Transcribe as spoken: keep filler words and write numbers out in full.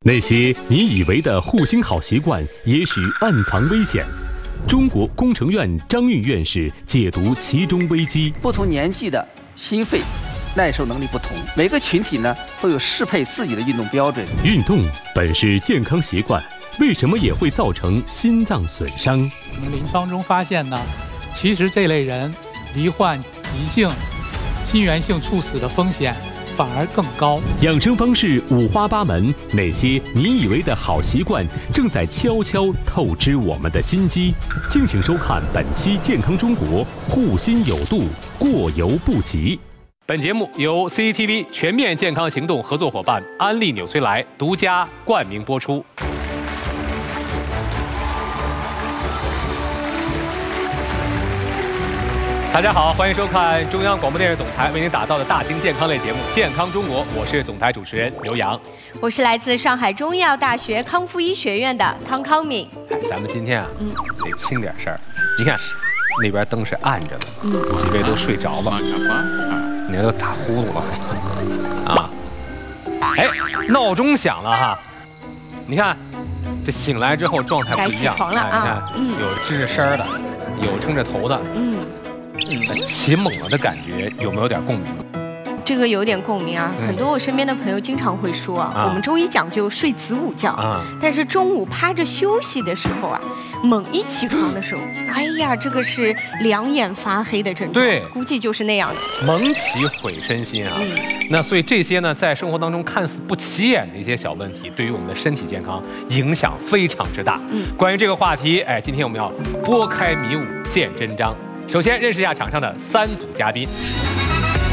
那些你以为的护心好习惯，也许暗藏危险。中国工程院张运院士解读其中危机。 不同年纪的心肺耐受能力不同，每个群体呢都有适配自己的运动标准。 运动本是健康习惯，为什么也会造成心脏损伤？ 我们临床中发现呢，其实这类人罹患急性心源性猝死的风险反而更高。 养生方式五花八门，哪些你以为的好习惯正在悄悄透支我们的心机？敬请收看本期《健康中国》，护心有度，过犹不及。本节目由 C C T V 全面健康行动合作伙伴安利纽崔莱独家冠名播出。大家好，欢迎收看中央广播电视总台为您打造的大型健康类节目《健康中国》，我是总台主持人刘洋， 我是来自上海中医药大学康复医学院的汤康敏。 哎，咱们今天啊，嗯，得轻点事儿。你看，那边灯是暗着的，嗯，几位都睡着了，你看都打呼噜了，啊，哎，闹钟响了哈，你看，这醒来之后状态不一样， 该起床了啊， 你看，有支着身的，有撑着头的，嗯。起猛了的感觉有没有点共鸣？ 这个有点共鸣啊，嗯、很多我身边的朋友经常会说，啊、我们中医讲究睡子午觉，啊、但是中午趴着休息的时候啊，猛一起床的时候，哎呀，这个是两眼发黑的症状， 对， 估计就是那样的。 猛起毁身心啊，嗯、那所以这些呢，在生活当中看似不起眼的一些小问题，对于我们的身体健康影响非常之大。嗯，关于这个话题，哎，今天我们要拨开迷雾见真章。首先认识一下场上的三组嘉宾。